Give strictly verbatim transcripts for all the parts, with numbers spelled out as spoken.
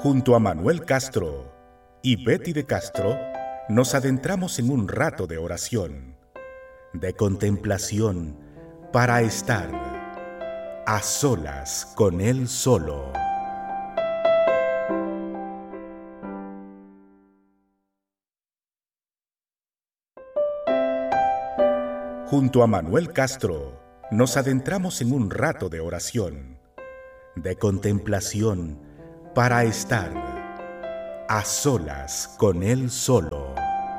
Junto a Manuel Castro y Betty de Castro, nos adentramos en un rato de oración, de contemplación, para estar a solas con Él solo. Junto a Manuel Castro, nos adentramos en un rato de oración, de contemplación, para estar a solas con Él solo.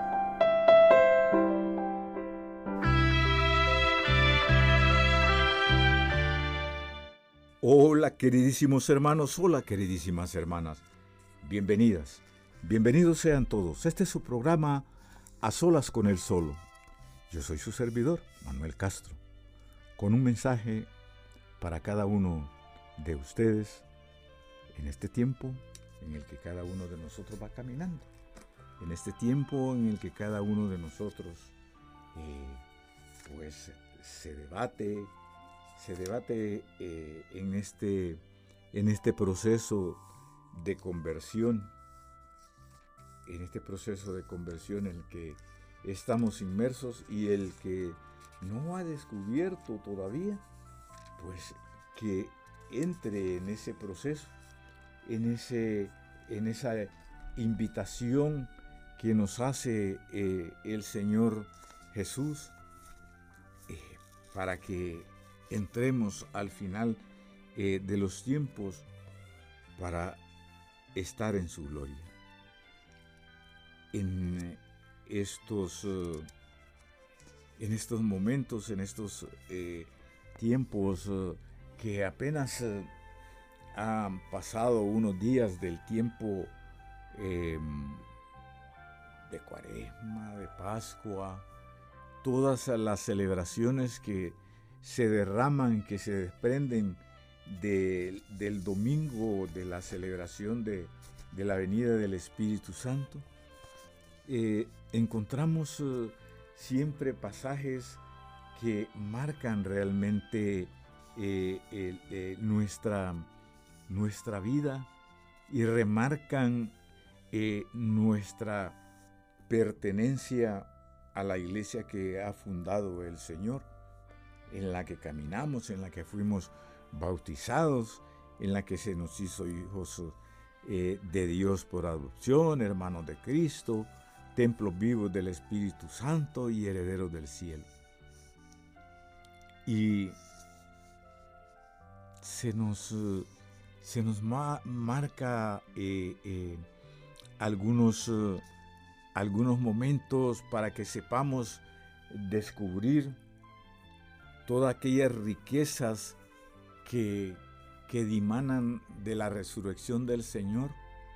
Hola queridísimos hermanos, hola queridísimas hermanas, bienvenidas, bienvenidos sean todos. Este es su programa A Solas con Él Solo. Yo soy su servidor, Manuel Castro, con un mensaje para cada uno de ustedes en este tiempo en el que cada uno de nosotros va caminando, en este tiempo en el que cada uno de nosotros eh, pues se debate, se debate eh, en, este, en este proceso de conversión, en este proceso de conversión en el que estamos inmersos y el que no ha descubierto todavía, pues que entre en ese proceso, en, ese, en esa invitación que nos hace eh, el Señor Jesús eh, para que entremos al final eh, de los tiempos para estar en su gloria. En estos, uh, en estos momentos, en estos eh, tiempos uh, que apenas uh, han pasado unos días del tiempo eh, de Cuaresma, de Pascua, todas las celebraciones que se derraman, que se desprenden de, del domingo de la celebración de, de la venida del Espíritu Santo, eh, encontramos uh, siempre pasajes que marcan realmente eh, el, eh, nuestra, nuestra vida y remarcan eh, nuestra pertenencia a la iglesia que ha fundado el Señor, en la que caminamos, en la que fuimos bautizados, en la que se nos hizo hijos eh, de Dios por adopción, hermanos de Cristo, templos vivos del Espíritu Santo y herederos del cielo. Y se nos, se nos ma- marca eh, eh, algunos, eh, algunos momentos para que sepamos descubrir todas aquellas riquezas que, que dimanan de la resurrección del Señor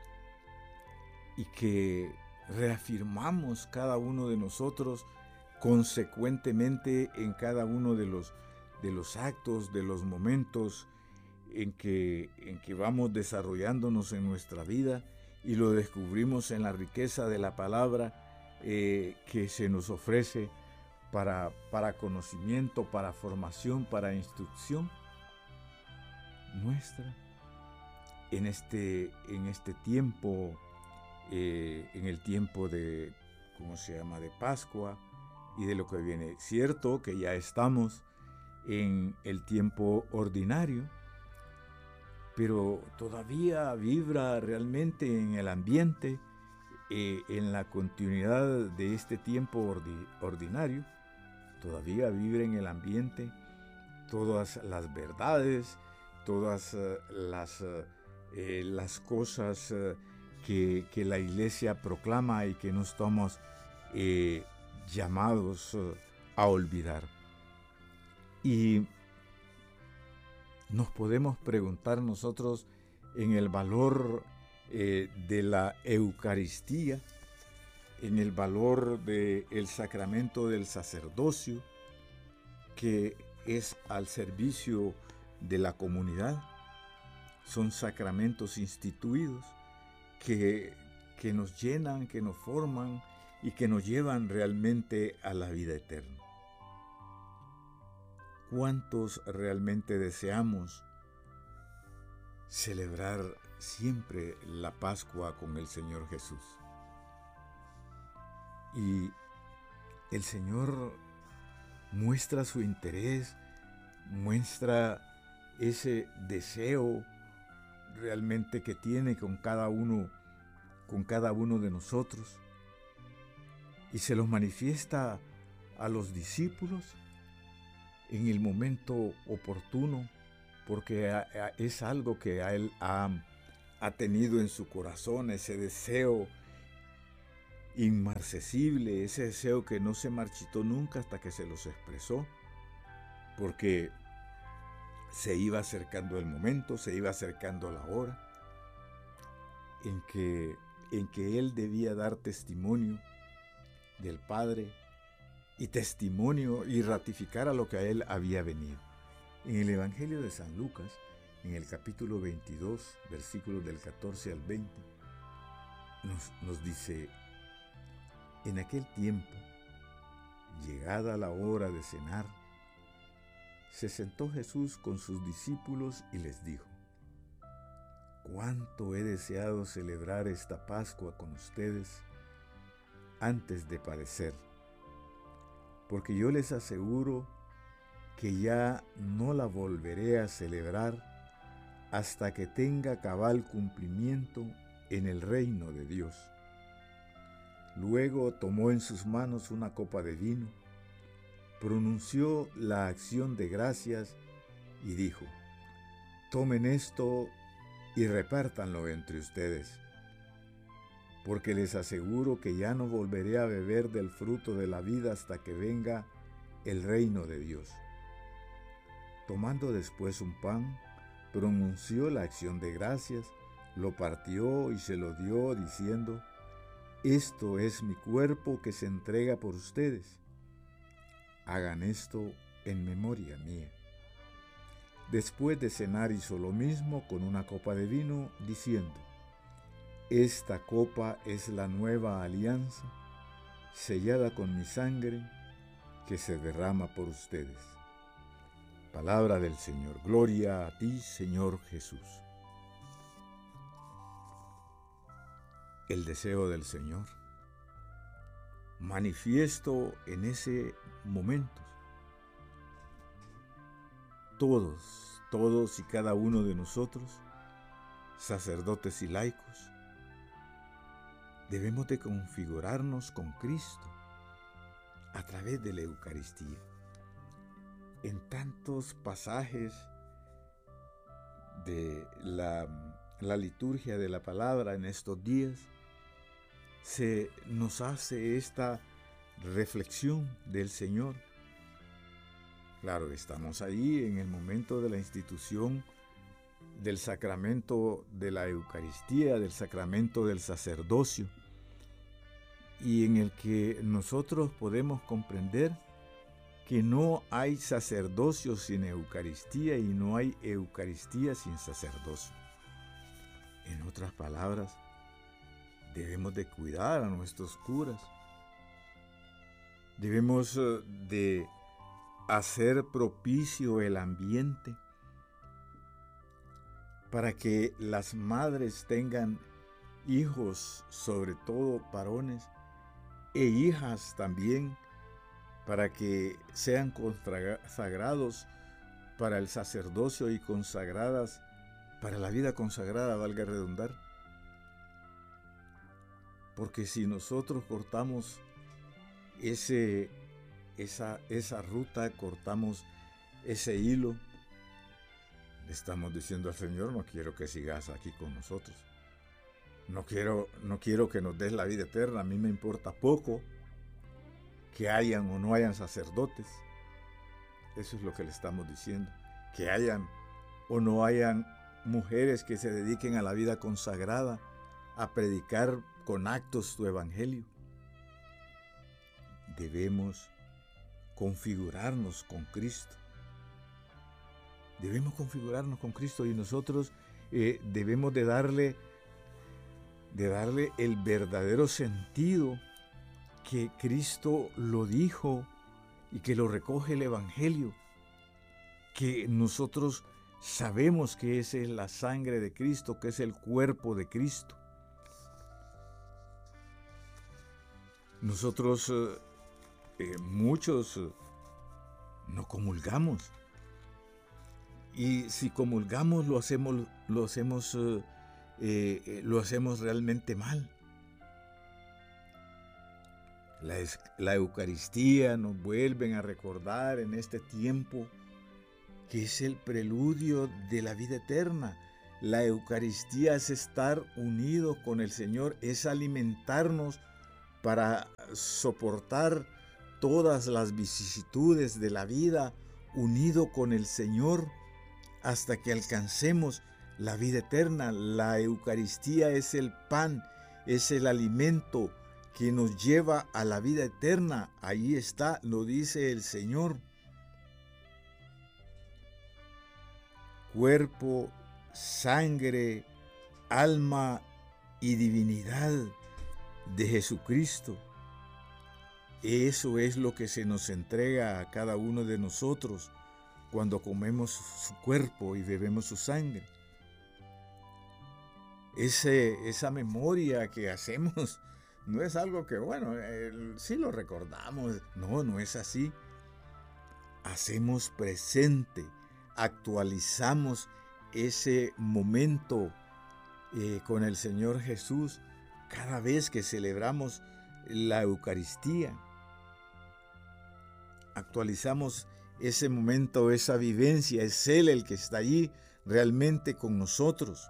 y que reafirmamos cada uno de nosotros consecuentemente en cada uno de los, de los actos, de los momentos en que, en que vamos desarrollándonos en nuestra vida y lo descubrimos en la riqueza de la palabra eh, que se nos ofrece para, para conocimiento, para formación, para instrucción nuestra en este, en este tiempo, eh, en el tiempo de, ¿cómo se llama?, de Pascua y de lo que viene. Cierto que ya estamos en el tiempo ordinario, pero todavía vibra realmente en el ambiente, eh, en la continuidad de este tiempo ordi- ordinario, todavía vibra en el ambiente todas las verdades, todas uh, las, uh, eh, las cosas uh, que, que la Iglesia proclama y que no estamos eh, llamados uh, a olvidar. Y nos podemos preguntar nosotros en el valor eh, de la Eucaristía, en el valor del sacramento del sacerdocio, que es al servicio de la comunidad. Son sacramentos instituidos que, que nos llenan, que nos forman y que nos llevan realmente a la vida eterna. ¿Cuántos realmente deseamos celebrar siempre la Pascua con el Señor Jesús. Y el Señor muestra su interés, muestra ese deseo realmente que tiene con cada uno, con cada uno de nosotros, y se los manifiesta a los discípulos en el momento oportuno, porque es algo que a él ha, ha tenido en su corazón, ese deseo inmarcesible, ese deseo que no se marchitó nunca hasta que se los expresó, porque se iba acercando el momento, se iba acercando la hora en que, en que él debía dar testimonio del Padre y testimonio y ratificar a lo que a él había venido. En el Evangelio de San Lucas, en el capítulo veintidós, versículos del catorce al veinte, nos, nos dice: en aquel tiempo, llegada la hora de cenar, se sentó Jesús con sus discípulos y les dijo: cuánto he deseado celebrar esta Pascua con ustedes antes de padecer, porque yo les aseguro que ya no la volveré a celebrar hasta que tenga cabal cumplimiento en el reino de Dios. Luego tomó en sus manos una copa de vino, pronunció la acción de gracias y dijo: tomen esto y repártanlo entre ustedes, porque les aseguro que ya no volveré a beber del fruto de la vida hasta que venga el reino de Dios. Tomando después un pan, pronunció la acción de gracias, lo partió y se lo dio, diciendo: esto es mi cuerpo que se entrega por ustedes. Hagan esto en memoria mía. Después de cenar hizo lo mismo con una copa de vino, diciendo: esta copa es la nueva alianza, sellada con mi sangre, que se derrama por ustedes. Palabra del Señor. Gloria a ti, Señor Jesús. El deseo del Señor, manifiesto en ese momento. Todos, todos y cada uno de nosotros, sacerdotes y laicos, debemos de configurarnos con Cristo a través de la Eucaristía. En tantos pasajes de la, la liturgia de la palabra en estos días, se nos hace esta reflexión del Señor. Claro, estamos ahí en el momento de la institución del sacramento de la Eucaristía, del sacramento del sacerdocio, y en el que nosotros podemos comprender que no hay sacerdocio sin Eucaristía y no hay Eucaristía sin sacerdocio. En otras palabras, debemos de cuidar a nuestros curas, debemos de hacer propicio el ambiente para que las madres tengan hijos, sobre todo varones, e hijas también, para que sean consagrados para el sacerdocio y consagradas para la vida consagrada, valga redundar. Porque si nosotros cortamos ese, esa, esa ruta, cortamos ese hilo, le estamos diciendo al Señor: no quiero que sigas aquí con nosotros. No quiero, no quiero que nos des la vida eterna. A mí me importa poco que hayan o no hayan sacerdotes. Eso es lo que le estamos diciendo. Que hayan o no hayan mujeres que se dediquen a la vida consagrada, a predicar con actos tu evangelio. Debemos configurarnos con Cristo. Debemos configurarnos con Cristo y nosotros eh, debemos de darle, de darle el verdadero sentido que Cristo lo dijo y que lo recoge el Evangelio, que nosotros Sabemos que esa es la sangre de Cristo, que es el cuerpo de Cristo. Nosotros, eh, eh, muchos, eh, no comulgamos. Y si comulgamos, lo hacemos, lo hacemos, eh, eh, lo hacemos realmente mal. La, la Eucaristía nos vuelven a recordar en este tiempo que es el preludio de la vida eterna. La Eucaristía es estar unidos con el Señor, es alimentarnos para soportar todas las vicisitudes de la vida, unido con el Señor, hasta que alcancemos la vida eterna. La Eucaristía es el pan, es el alimento que nos lleva a la vida eterna. Ahí está, lo dice el Señor. Cuerpo, sangre, alma y divinidad de Jesucristo. Eso es lo que se nos entrega a cada uno de nosotros cuando comemos su cuerpo y bebemos su sangre. Ese, esa memoria que hacemos no es algo que, bueno, eh, sí lo recordamos. No, no es así. Hacemos presente, actualizamos ese momento eh, con el Señor Jesús cada vez que celebramos la Eucaristía. Actualizamos ese momento, esa vivencia. Es Él el que está allí realmente con nosotros.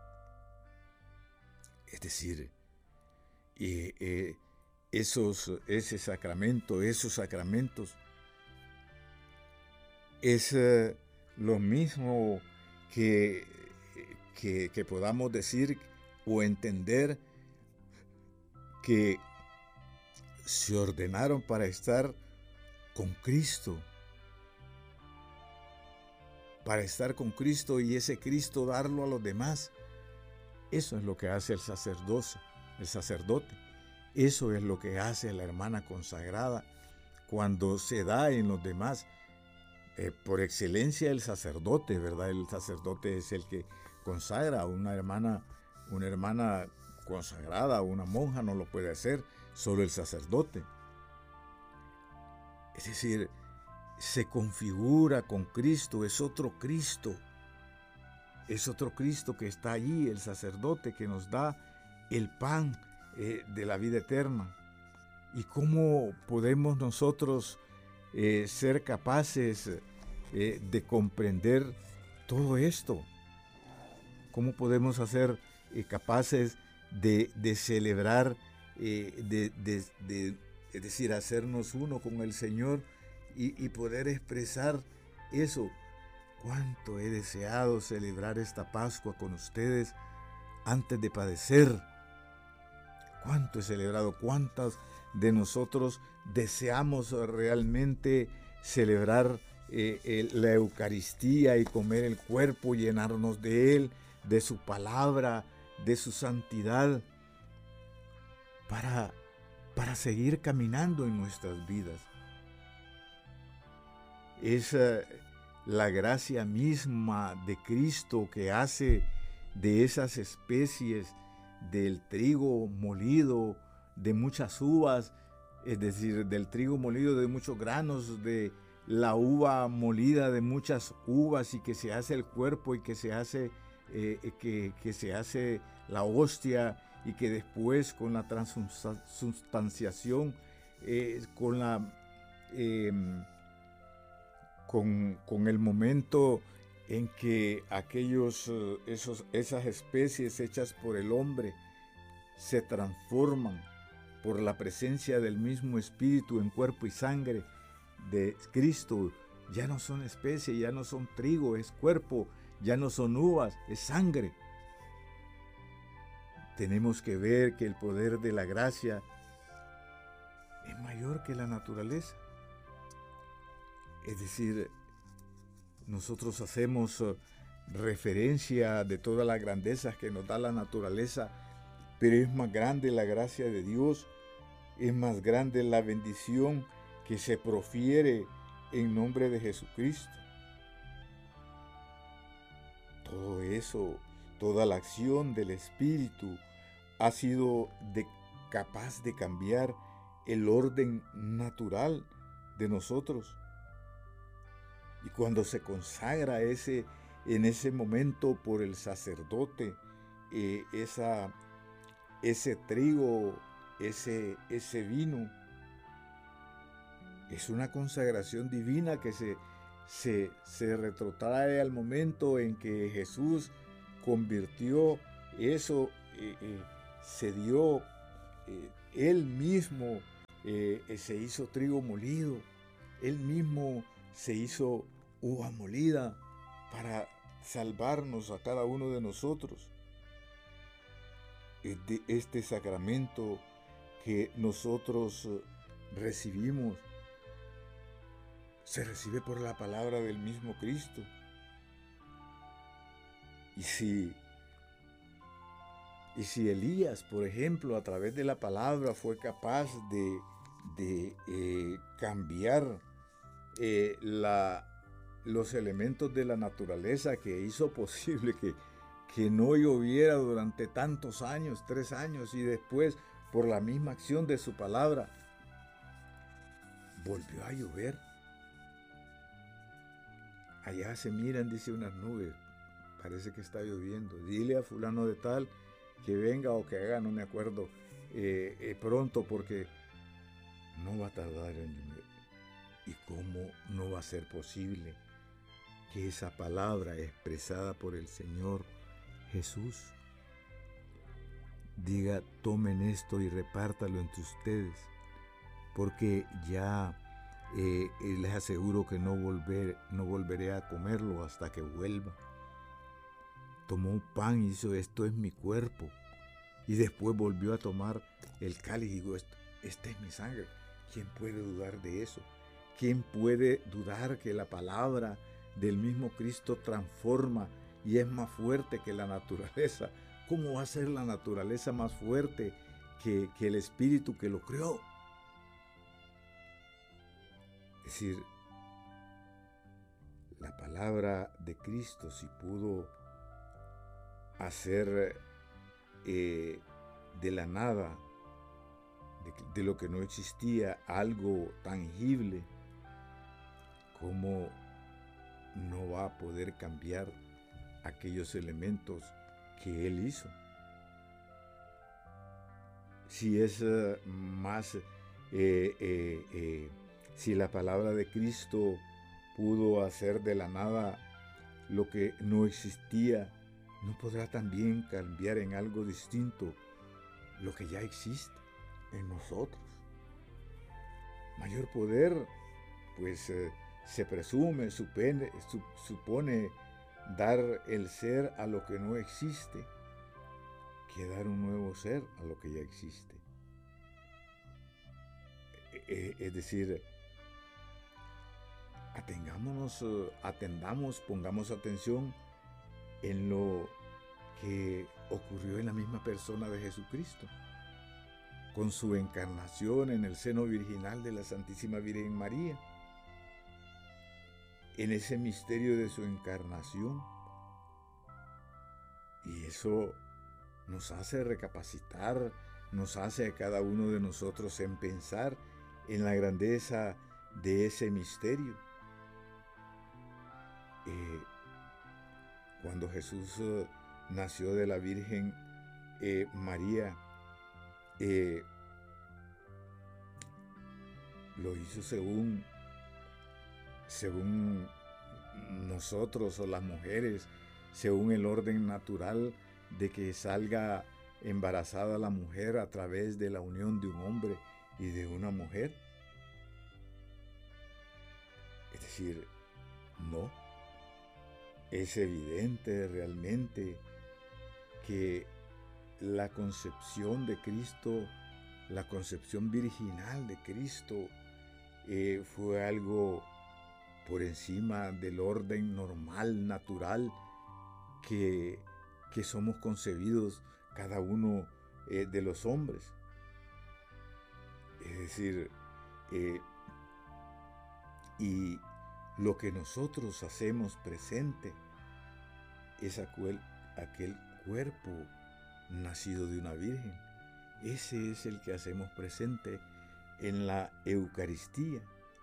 Es decir, eh, eh, esos, ese sacramento, esos sacramentos, es eh, lo mismo que, que, que podamos decir o entender que se ordenaron para estar con Cristo, para estar con Cristo y ese Cristo darlo a los demás. Eso es lo que hace el sacerdote, el sacerdote. Eso es lo que hace la hermana consagrada cuando se da en los demás. Eh, por excelencia el sacerdote, ¿verdad? El sacerdote es el que consagra a una hermana, una hermana consagrada, una monja no lo puede hacer, solo el sacerdote. Es decir, se configura con Cristo, es otro Cristo. Es otro Cristo que está allí, el sacerdote que nos da el pan eh, de la vida eterna. ¿Y cómo podemos nosotros eh, ser capaces eh, de comprender todo esto? ¿Cómo podemos ser eh, capaces de, de celebrar, eh, de, de, de, es decir, hacernos uno con el Señor y, y poder expresar eso? Cuánto he deseado celebrar esta Pascua con ustedes antes de padecer. Cuánto he celebrado, cuántas de nosotros deseamos realmente celebrar eh, eh, la Eucaristía y comer el cuerpo, llenarnos de Él, de su palabra, de su santidad, para, para seguir caminando en nuestras vidas. Esa la gracia misma de Cristo que hace de esas especies del trigo molido, de muchas uvas, es decir, del trigo molido de muchos granos, de la uva molida de muchas uvas, y que se hace el cuerpo y que se hace, eh, que, que se hace la hostia, y que después con la transustanciación, eh, con la... Eh, Con, con el momento en que aquellos, esos, esas especies hechas por el hombre se transforman por la presencia del mismo Espíritu en cuerpo y sangre de Cristo. Ya no son especies, ya no son trigo, es cuerpo, ya no son uvas, es sangre. Tenemos que ver que el poder de la gracia es mayor que la naturaleza. Es decir, nosotros hacemos uh, referencia de todas las grandezas que nos da la naturaleza, pero es más grande la gracia de Dios, es más grande la bendición que se profiere en nombre de Jesucristo. todo eso, toda la acción del Espíritu ha sido de, capaz de cambiar el orden natural de nosotros. Y cuando se consagra ese, en ese momento por el sacerdote, eh, esa, ese trigo, ese, ese vino, es una consagración divina que se, se, se retrotrae al momento en que Jesús convirtió eso, eh, eh, se dio, eh, él mismo eh, se hizo trigo molido, él mismo se hizo uva molida para salvarnos a cada uno de nosotros. Este sacramento que nosotros recibimos se recibe por la palabra del mismo Cristo. Y si, y si Elías, por ejemplo, a través de la palabra fue capaz de, de eh, cambiar eh, la, los elementos de la naturaleza que hizo posible que, que no lloviera durante tantos años, tres años, y después, por la misma acción de su palabra, volvió a llover. Allá se miran, dice, unas nubes, parece que está lloviendo. Dile a fulano de tal que venga o que haga, no me acuerdo, eh, eh, pronto, porque no va a tardar en llover. ¿Y cómo no va a ser posible que esa palabra expresada por el Señor Jesús diga: tomen esto y repártalo entre ustedes, porque ya eh, les aseguro que no, volver, no volveré a comerlo hasta que vuelva? Tomó un pan y hizo: esto es mi cuerpo. Y después volvió a tomar el cáliz y dijo: esta es mi sangre. ¿Quién puede dudar de eso? ¿Quién puede dudar que la palabra del mismo Cristo transforma y es más fuerte que la naturaleza? ¿Cómo va a ser la naturaleza más fuerte que, que el Espíritu que lo creó? Es decir, la palabra de Cristo, si pudo hacer eh, de la nada, de, de lo que no existía, algo tangible, ¿cómo no va a poder cambiar aquellos elementos que Él hizo? Si es uh, más, eh, eh, eh, si la palabra de Cristo pudo hacer de la nada lo que no existía, ¿no podrá también cambiar en algo distinto lo que ya existe en nosotros? Mayor poder, pues eh, se presume, supone, supone dar el ser a lo que no existe, que dar un nuevo ser a lo que ya existe. Es decir, atengámonos, atendamos, pongamos atención en lo que ocurrió en la misma persona de Jesucristo, con su encarnación en el seno virginal de la Santísima Virgen María. En ese misterio de su encarnación. Y eso nos hace recapacitar, nos hace a cada uno de nosotros en pensar en la grandeza de ese misterio. Eh, cuando Jesús eh, nació de la Virgen eh, María, eh, lo hizo según, según nosotros o las mujeres, según el orden natural de que salga embarazada la mujer a través de la unión de un hombre y de una mujer. Es decir, no. Es evidente realmente que la concepción de Cristo, la concepción virginal de Cristo, eh, fue algo por encima del orden normal, natural, que, que somos concebidos cada uno eh, de los hombres. Es decir, eh, y lo que nosotros hacemos presente es aquel, aquel cuerpo nacido de una virgen. Ese es el que hacemos presente en la Eucaristía.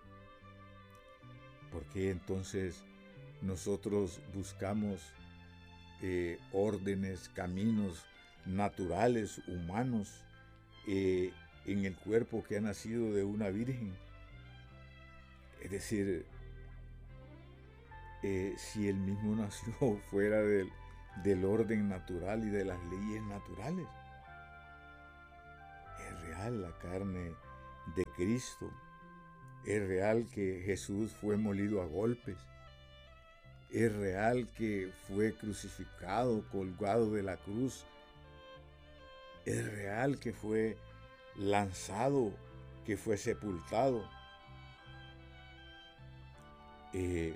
Porque entonces nosotros buscamos eh, órdenes, caminos naturales, humanos, eh, en el cuerpo que ha nacido de una virgen? Es decir, eh, si él mismo nació fuera del, del orden natural y de las leyes naturales. Es real la carne de Cristo. Es real que Jesús fue molido a golpes. Es real que fue crucificado, colgado de la cruz. Es real que fue lanzado, que fue sepultado. Eh,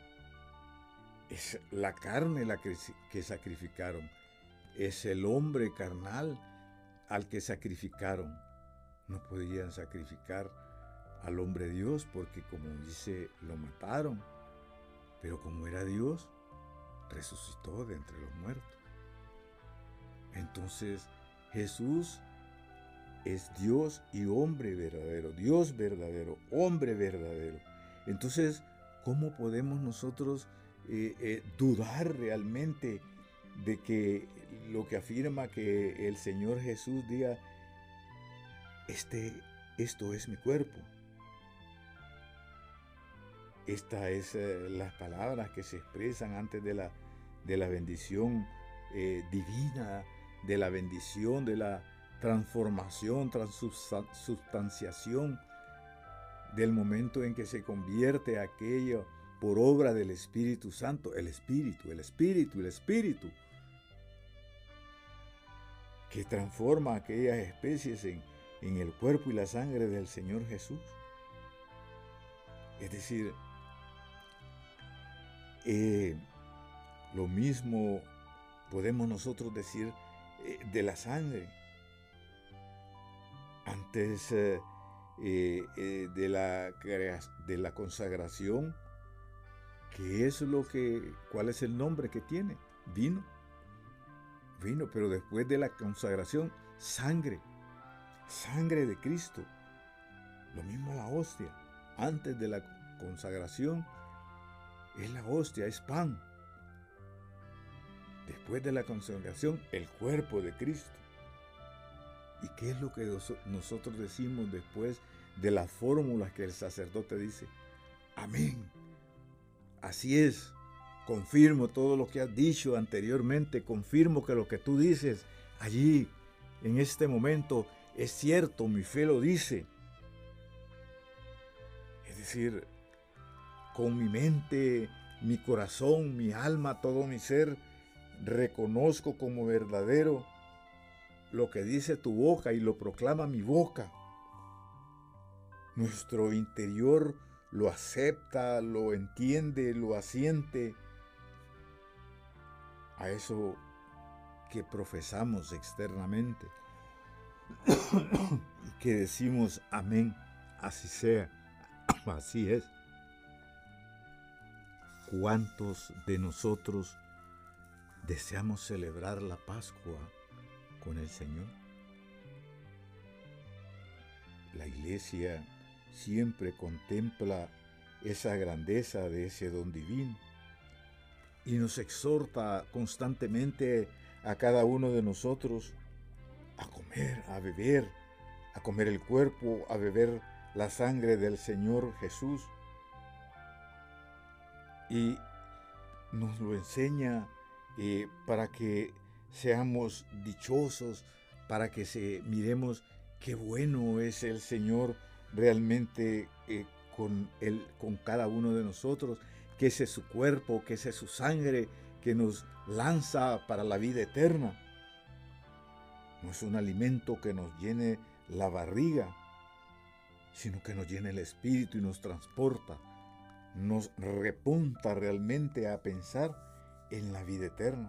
es la carne la que, que sacrificaron. Es el hombre carnal al que sacrificaron. No podían sacrificar al hombre Dios porque, como dice, lo mataron. Pero como era Dios, resucitó de entre los muertos. Entonces Jesús es Dios y hombre verdadero, Dios verdadero, hombre verdadero. Entonces, ¿cómo podemos nosotros eh, eh, dudar realmente de que lo que afirma que el Señor Jesús diga, este, esto es mi cuerpo? Estas es eh, las palabras que se expresan antes de la, de la bendición eh, divina, de la bendición, de la transformación, transubstanciación, del momento en que se convierte aquello por obra del Espíritu Santo, el Espíritu, el Espíritu, el Espíritu, que transforma aquellas especies en, en el cuerpo y la sangre del Señor Jesús. Es decir, eh, lo mismo podemos nosotros decir eh, de la sangre. Antes eh, eh, eh, de, la, de la consagración, ¿qué es lo que, cuál es el nombre que tiene? Vino. Vino, pero después de la consagración, sangre. Sangre de Cristo. Lo mismo la hostia. Antes de la consagración, es la hostia, es pan. Después de la consagración, el cuerpo de Cristo. ¿Y qué es lo que nosotros decimos después de las fórmulas que el sacerdote dice? Amén. Así es. Confirmo todo lo que has dicho anteriormente. Confirmo que lo que tú dices allí, en este momento, es cierto. Mi fe lo dice. Es decir, con mi mente, mi corazón, mi alma, todo mi ser, reconozco como verdadero lo que dice tu boca y lo proclama mi boca. Nuestro interior lo acepta, lo entiende, lo asiente a eso que profesamos externamente y que decimos amén, así sea, así es. ¿Cuántos de nosotros deseamos celebrar la Pascua con el Señor? La Iglesia siempre contempla esa grandeza de ese don divino y nos exhorta constantemente a cada uno de nosotros a comer, a beber, a comer el cuerpo, a beber la sangre del Señor Jesús. Y nos lo enseña eh, para que seamos dichosos, para que se, miremos qué bueno es el Señor realmente eh, con, él, con cada uno de nosotros, que ese es su cuerpo, que ese es su sangre, que nos lanza para la vida eterna. No es un alimento que nos llene la barriga, sino que nos llene el espíritu y nos transporta, nos repunta realmente a pensar en la vida eterna.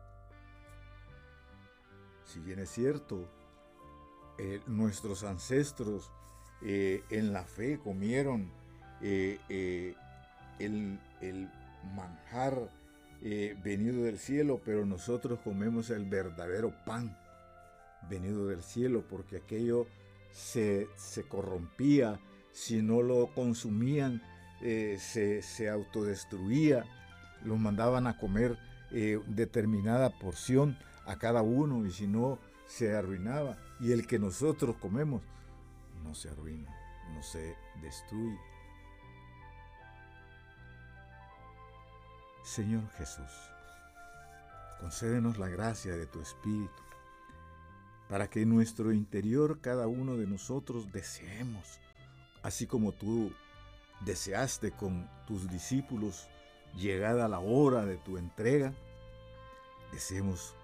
Si bien es cierto, eh, nuestros ancestros eh, en la fe comieron eh, eh, el, el manjar eh, venido del cielo, pero nosotros comemos el verdadero pan venido del cielo, porque aquello se, se corrompía, si no lo consumían, eh, se, se autodestruía, los mandaban a comer eh, determinada porción a cada uno, y si no, se arruinaba. Y el que nosotros comemos no se arruina, no se destruye. Señor Jesús, concédenos la gracia de tu Espíritu, para que en nuestro interior cada uno de nosotros deseemos, así como tú deseaste con tus discípulos, llegada la hora de tu entrega, deseemos